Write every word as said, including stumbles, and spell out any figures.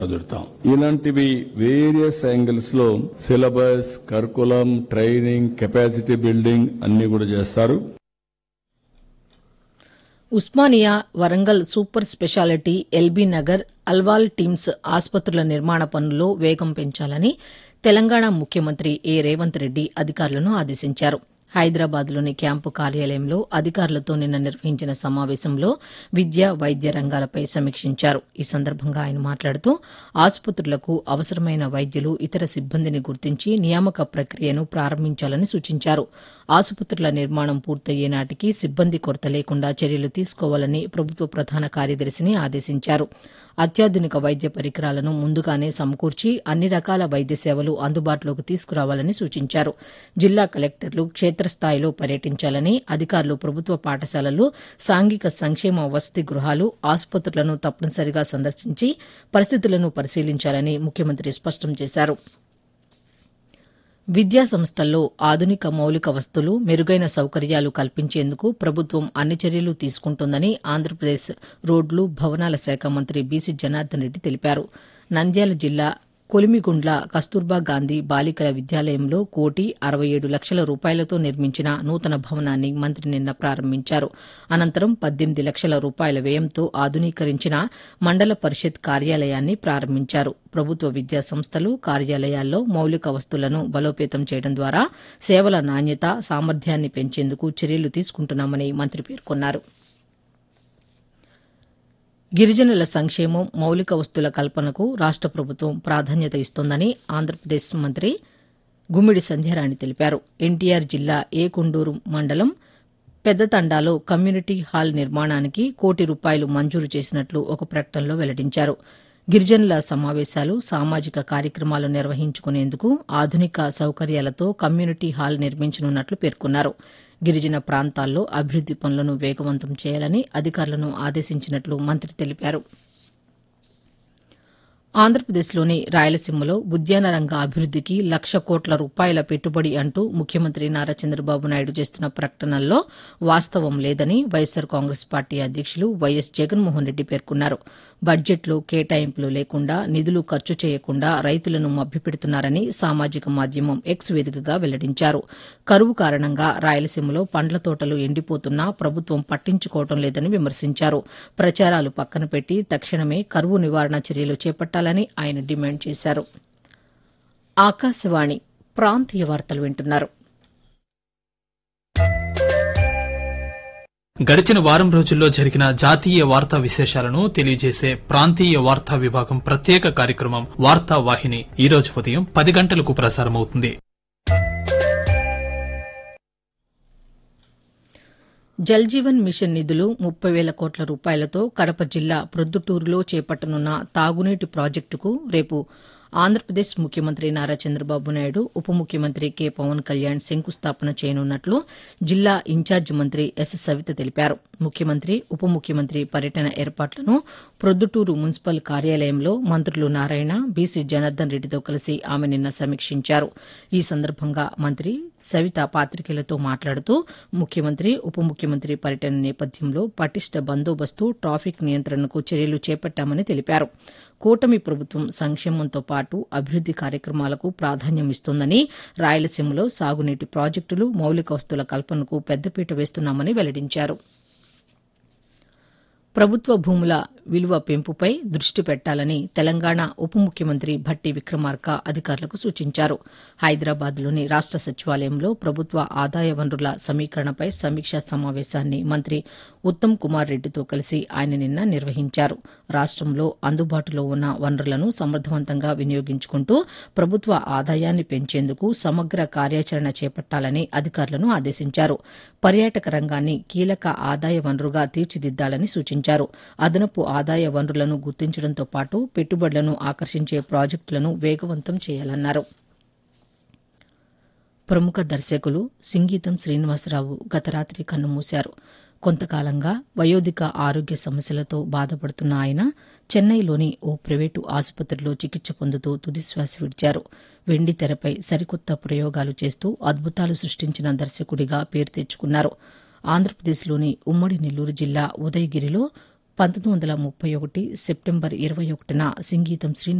చదువుతాం. ఇలాంటివి various angles లో syllabus, curriculum, training, capacity building అన్ని కూడా చేస్తారు. Osmania, Warangal super speciality, LB Nagar, Alwal teams ఆసుపత్రుల నిర్మాణ పనుల్లో వేగం పెంచాలని తెలంగాణ ముఖ్యమంత్రి ఏ రేవంత్ రెడ్డి అధికారులను ఆదేశించారు. హైదరాబాద్లోని క్యాంపు కార్యాలయంలో అధికారులతో నిన్న నిర్వహించిన సమావేశంలో విద్య, వైద్య రంగాలపై సమీక్షించారు. ఈ సందర్భంగా ఆయన మాట్లాడుతూ ఆసుపత్రులకు అవసరమైన వైద్యులు, ఇతర సిబ్బందిని గుర్తించి నియామక ప్రక్రియను ప్రారంభించాలని సూచించారు. ఆసుపత్రుల నిర్మాణం పూర్తయ్యే నాటికి సిబ్బంది కొరత లేకుండా చర్యలు తీసుకోవాలని ప్రభుత్వ ప్రధాన కార్యదర్శిని ఆదేశించారు. అత్యాధునిక వైద్య పరికరాలను ముందుగానే సమకూర్చి అన్ని రకాల వైద్య సేవలు అందుబాటులోకి తీసుకురావాలని సూచించారు. జిల్లా కలెక్టర్లు క్షేత్రస్థాయిలో పర్యటించాలని, అధికారులు ప్రభుత్వ పాఠశాలలు, సాంఘిక సంక్షేమ వసతి గృహాలు, ఆసుపత్రులను తప్పనిసరిగా సందర్శించి పరిస్థితులను పరిశీలించాలని ముఖ్యమంత్రి స్పష్టం చేశారు. విద్యా సంస్థల్లో ఆధునిక మౌలిక వసతులు, మెరుగైన సౌకర్యాలు కల్పించేందుకు ప్రభుత్వం అన్ని చర్యలు తీసుకుంటోందని ఆంధ్రప్రదేశ్ రోడ్లు, భవనాల శాఖ మంత్రి బీసీ జనార్దన్ రెడ్డి తెలిపారు. నంద్యాల జిల్లా కొలిమిగుండ్ల కస్తూర్బా గాంధీ బాలికల విద్యాలయంలో కోటి అరవై ఏడు లక్షల రూపాయలతో నిర్మించిన నూతన భవనాన్ని మంత్రి నిన్న ప్రారంభించారు. అనంతరం పద్దెనిమిది లక్షల రూపాయల వ్యయంతో ఆధునీకరించిన మండల పరిషత్ కార్యాలయాన్ని ప్రారంభించారు. ప్రభుత్వ విద్యా సంస్థలు, కార్యాలయాల్లో మౌలిక వసతులను బలోపేతం చేయడం ద్వారా సేవల నాణ్యత, సామర్థ్యాన్ని పెంచేందుకు చర్యలు తీసుకుంటున్నామని మంత్రి పేర్కొన్నారు. గిరిజనుల సంక్షేమం, మౌలిక వసతుల కల్పనకు రాష్ట ప్రభుత్వం ప్రాధాన్యత ఇస్తోందని ఆంధ్రప్రదేశ్ మంత్రి గుమ్మిడి సంధ్యారాణి తెలిపారు. ఎన్టీఆర్ జిల్లా ఏకొండూరు మండలం పెద్దతండాలో కమ్యూనిటీ హాల్ నిర్మాణానికి కోటి రూపాయలు మంజూరు చేసినట్లు ఒక ప్రకటనలో వెల్లడించారు. గిరిజనుల సమావేశాలు, సామాజిక కార్యక్రమాలు నిర్వహించుకునేందుకు ఆధునిక సౌకర్యాలతో కమ్యూనిటీ హాల్ నిర్మించనున్నట్లు పేర్కొన్నారు. గిరిజన ప్రాంతాల్లో అభివృద్ది పనులను వేగవంతం చేయాలని అధికారులను ఆదేశించినట్లు మంత్రి తెలిపారు. ఆంధ్రప్రదేశ్లోని రాయలసీమలో ఉద్యాన రంగ అభివృద్దికి లక్ష కోట్ల రూపాయల పెట్టుబడి అంటూ ముఖ్యమంత్రి నారా చంద్రబాబు నాయుడు చేస్తున్న ప్రకటనల్లో వాస్తవం లేదని వైఎస్సార్ కాంగ్రెస్ పార్టీ అధ్యక్షులు వైఎస్ జగన్మోహన్ రెడ్డి పేర్కొన్నారు. బడ్జెట్లో కేటాయింపులు లేకుండా, నిధులు ఖర్చు చేయకుండా రైతులను మభ్యపెడుతున్నారని సామాజిక మాధ్యమం ఎక్స్ వేదికగా వెల్లడించారు. కరువు కారణంగా రాయలసీమలో పండ్ల తోటలు ఎండిపోతున్నా ప్రభుత్వం పట్టించుకోవడం లేదని విమర్శించారు. ప్రచారాలు పక్కన పెట్టి తక్షణమే కరువు నివారణ చర్యలు చేపట్టాలని ఆయన డిమాండ్ చేశారు. ఆకాశవాణి ప్రాంతీయ వార్తలు వింటున్నారు. గడిచిన వారం రోజుల్లో జరిగిన జాతీయ వార్తా విశేషాలను తెలియజేసే ప్రాంతీయ వార్తా విభాగం ప్రత్యేక కార్యక్రమం వార్తా వాహిని ఈ రోజు ఉదయం పది గంటలకు ప్రసారమవుతుంది. జల్ జీవన్ మిషన్ నిధులు ముప్పై వేల కోట్ల రూపాయలతో కడప జిల్లా ప్రొద్దుటూరులో చేపట్టనున్న తాగునీటి ప్రాజెక్టుకు రేపు ఆంధ్రప్రదేశ్ ముఖ్యమంత్రి నారా చంద్రబాబు నాయుడు, ఉప ముఖ్యమంత్రి కె పవన్ కళ్యాణ్ శంకుస్థాపన చేయనున్నట్లు జిల్లా ఇన్ఛార్జి మంత్రి ఎస్ సవిత తెలిపారు. ముఖ్యమంత్రి, ఉప ముఖ్యమంత్రి పర్యటన ఏర్పాట్లను ప్రొద్దుటూరు మున్సిపల్ కార్యాలయంలో మంత్రులు నారాయణ, బీసీ జనార్దన్ రెడ్డితో కలిసి ఆమె నిన్న సమీక్షించారు. ఈ సందర్భంగా మంత్రి సవిత పాతికేయులతో మాట్లాడుతూ ముఖ్యమంత్రి, ఉప ముఖ్యమంత్రి పర్యటన నేపథ్యంలో పటిష్ట బందోబస్తు, ట్రాఫిక్ నియంత్రణకు చర్యలు చేపట్టామని తెలిపారు. కూటమి ప్రభుత్వం సంక్షేమంతో పాటు అభివృద్ది కార్యక్రమాలకు ప్రాధాన్యం ఇస్తోందని, రాయలసీమలో సాగునీటి ప్రాజెక్టులు, మౌలిక వసతుల కల్పనకు పెద్దపీట వేస్తున్నామని వెల్లడించారు. ప్రభుత్వ భూముల విలువ పెంపుపై దృష్టి పెట్టాలని తెలంగాణ ఉప ముఖ్యమంత్రి భట్టి విక్రమార్క అధికారులకు సూచించారు. హైదరాబాద్లోని రాష్ట సచివాలయంలో ప్రభుత్వ ఆదాయ వనరుల సమీకరణపై సమీక్షా సమావేశాన్ని మంత్రి ఉత్తమ్ కుమార్ రెడ్డితో కలిసి ఆయన నిన్న నిర్వహించారు. రాష్టంలో అందుబాటులో ఉన్న వనరులను సమర్థవంతంగా వినియోగించుకుంటూ ప్రభుత్వ ఆదాయాన్ని పెంచేందుకు సమగ్ర కార్యాచరణ చేపట్టాలని అధికారులను ఆదేశించారు. పర్యాటక రంగాన్ని కీలక ఆదాయ వనరుగా తీర్చిదిద్దాలని సూచించారు. అదనపు ఆదాయ వనరులను గుర్తించడంతో పాటు పెట్టుబడులను ఆకర్షించే ప్రాజెక్టులను వేగవంతం చేయాలన్నారు. ప్రముఖ దర్శకులు సింగీతం శ్రీనివాసరావు గత రాత్రి కన్నుమూశారు. కొంతకాలంగా వయోధిక ఆరోగ్య సమస్యలతో బాధపడుతున్న ఆయన చెన్నైలోని ఓ ప్రైవేటు ఆసుపత్రిలో చికిత్స పొందుతూ తుదిశ్వాస విడిచారు. వెండి తెరపై సరికొత్త ప్రయోగాలు చేస్తూ అద్భుతాలు సృష్టించిన దర్శకుడిగా పేరు తెచ్చుకున్నారు. ఆంధ్రప్రదేశ్లోని ఉమ్మడి నెల్లూరు జిల్లా ఉదయగిరిలో పంతొమ్మిది వందల ముప్పై ఒకటి సెప్టెంబర్ ఇరవై ఒకటిన సింగీతం శ్రీ